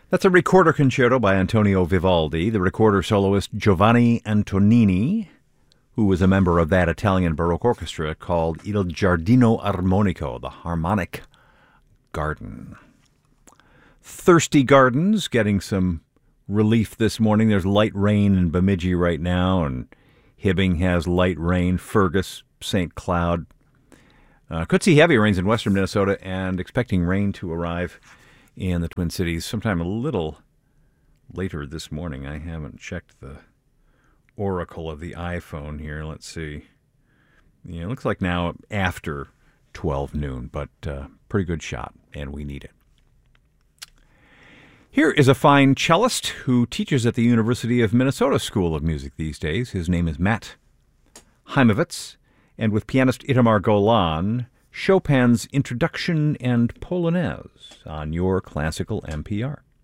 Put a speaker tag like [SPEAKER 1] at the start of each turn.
[SPEAKER 1] That's a recorder concerto by Antonio Vivaldi, the recorder soloist Giovanni Antonini, who was a member of that Italian Baroque orchestra called Il Giardino Armonico, the Harmonic Garden. Thirsty Gardens getting some relief this morning. There's light rain in Bemidji right now, and Hibbing has light rain. Fergus, St. Cloud. Could see heavy rains in western Minnesota, and expecting rain to arrive in the Twin Cities sometime a little later this morning. I haven't checked the oracle of the iPhone here. Let's see. Yeah, it looks like now after 12 noon, but pretty good shot, and we need it. Here is a fine cellist who teaches at the University of Minnesota School of Music these days. His name is Matt Heimovitz, and with pianist Itamar Golan, Chopin's Introduction and Polonaise on your Classical NPR.